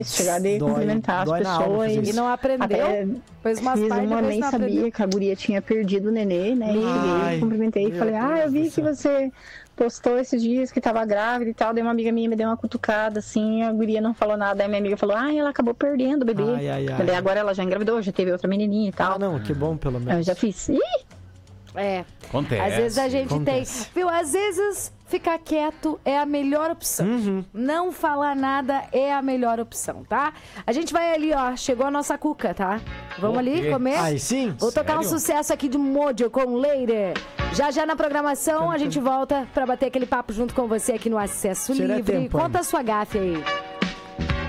chegar de cumprimentar as pessoas. E não aprendeu? Fiz uma, nem sabia que a guria tinha perdido o nenê, né? Cheguei, cumprimentei e falei, eu vi que você postou esses dias que tava grávida e tal. Daí uma amiga minha me deu uma cutucada, assim, a guria não falou nada. Aí minha amiga falou, ela acabou perdendo o bebê. Daí agora ela já engravidou, já teve outra menininha e tal. Não, que bom, pelo menos. Eu já fiz. Acontece. Às vezes a gente tem... Viu, às vezes ficar quieto é a melhor opção. Não falar nada é a melhor opção, tá? A gente vai ali, chegou a nossa cuca, tá? Vamos ali comer? Aí sim? Vou tocar um sucesso aqui de Mojo com Leire. Já na programação a gente volta pra bater aquele papo junto com você aqui no Acesso Livre. Conta a sua gafe aí.